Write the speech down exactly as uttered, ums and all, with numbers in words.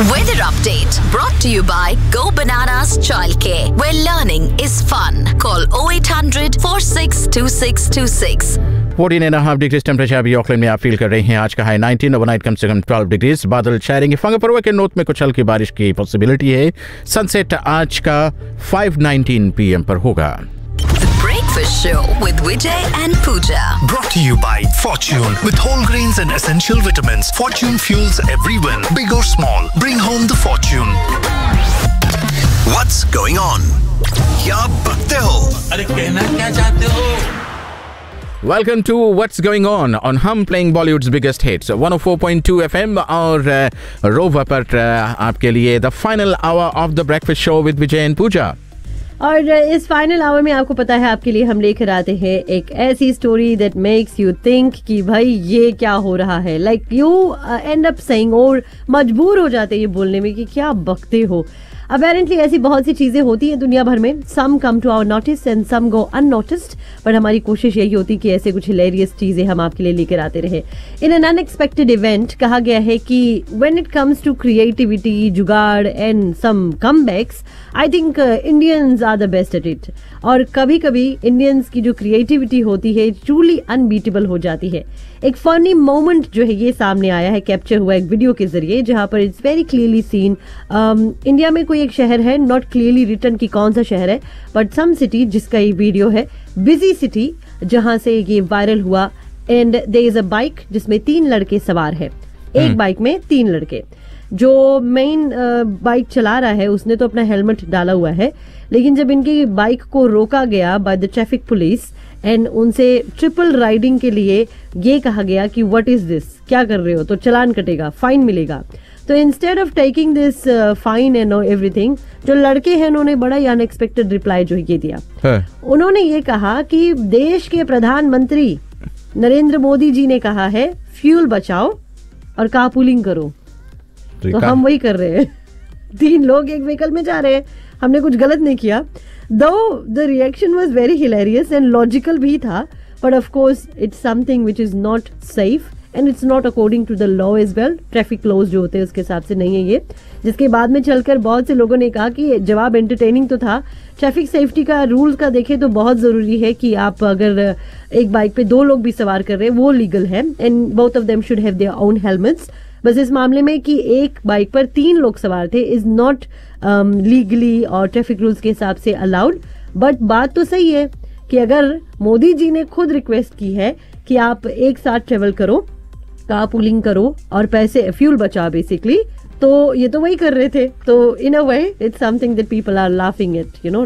Weather update brought to you by Go Bananas Childcare, where learning is fun. Call oh eight hundred four six two six two six. Fourteen and half degree temperature अभी Auckland में आप feel कर रहे हैं। आज का high nineteen, overnight कम से कम twelve degrees. बादल छाएंगे। फंगपरवा के नॉर्थ में कुछ हल्की बारिश की पॉसिबिलिटी है। सनसेट आज का फाइव नाइनटीन पीएम पर होगा। The Breakfast Show with Vijay and Pooja. Brought to you by Fortune. With whole grains and essential vitamins, Fortune fuels every win, big or small. Bring home the fortune. What's going on? क्या बकते हो? अरे कहना क्या चाहते हो? Welcome to what's going on on हम playing Bollywoods biggest hits one O four point two FM और रोवा पर uh, आपके लिए the final hour of the breakfast show with Vijay and पूजा। और इस फाइनल आवर में आपको पता है आपके लिए हम लेकर आते हैं एक ऐसी story that makes you think कि भाई ये क्या हो रहा है। Like you and up saying और मजबूर हो जाते हैं ये बोलने में कि क्या बकते हो। अपेरेंटली ऐसी बहुत सी चीजें होती हैं दुनिया भर में। सम come to our notice and some go unnoticed, but हमारी कोशिश यही होती कि ऐसे कुछ हिलेरियस चीजें हम आपके लिए लेकर आते रहे। इन एन अनएक्सपेक्टेड इवेंट कहा गया है कि when it comes to creativity, जुगाड़ and some comebacks, I think Indians are the best at it. और कभी कभी इंडियंस की जो क्रिएटिविटी होती है ट्रूली अनबीटेबल हो जाती है। एक फनी मोमेंट जो है ये सामने आया है, कैप्चर हुआ एक वीडियो के जरिए, जहां पर it's very clearly seen. India में कोई एक शहर है, नॉट क्लियरली रिटन कि कौन सा शहर है, बट सम सिटी जिसका ये वीडियो है, बिजी सिटी, जहां से ये वायरल हुआ। And there is a bike जिसमें तीन लड़के सवार है। एक बाइक में तीन लड़के। जो मेन बाइक चला रहा है उसने तो अपना हेलमेट डाला हुआ है, लेकिन जब इनकी बाइक को रोका गया by the traffic police and उनसे ट्रिपल राइडिंग के लिए ये कहा गया कि व्हाट इज दिस, क्या कर रहे हो, तो चलान कटेगा, फाइन मिलेगा। तो instead of taking this fine and everything, जो लड़के हैं उन्होंने बड़ा ही अनएक्सपेक्टेड रिप्लाई जो ये दिया है। उन्होंने ये कहा कि देश के प्रधानमंत्री नरेंद्र मोदी जी ने कहा है फ्यूल बचाओ और कारपूलिंग करो, तो हम वही कर रहे हैं। तीन लोग एक व्हीकल में जा रहे हैं, हमने कुछ गलत नहीं किया। दो the reaction was very hilarious and logical भी था, but of course it's something which is not safe and it's not according to the law as well. Traffic laws जो होते हैं उसके हिसाब से नहीं है ये। जिसके बाद में चलकर बहुत से लोगों ने कहा कि जवाब एंटरटेनिंग तो था, ट्रैफिक सेफ्टी का रूल्स का देखें तो बहुत जरूरी है कि आप अगर एक बाइक पे दो लोग भी सवार कर रहे हैं वो लीगल है and both of them should have their own helmets. बस इस मामले में कि एक बाइक पर तीन लोग सवार थे इज नॉट लीगली और ट्रैफिक रूल्स के हिसाब से अलाउड। बट बात तो सही है कि अगर मोदी जी ने खुद रिक्वेस्ट की है कि आप एक साथ ट्रेवल करो, कारपूलिंग करो और पैसे फ्यूल बचाओ बेसिकली, तो ये तो वही कर रहे थे। तो इन अ way it's something that people are laughing at, you know.